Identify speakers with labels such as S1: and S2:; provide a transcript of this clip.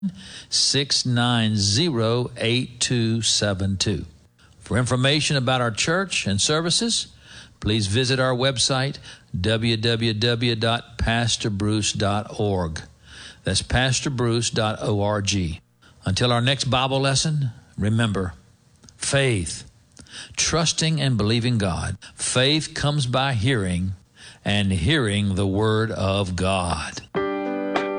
S1: 690-8272. For information about our church and services, please visit our website, www.pastorbruce.org. That's pastorbruce.org. Until our next Bible lesson, remember, faith, trusting and believing God. Faith comes by hearing, and hearing the Word of God.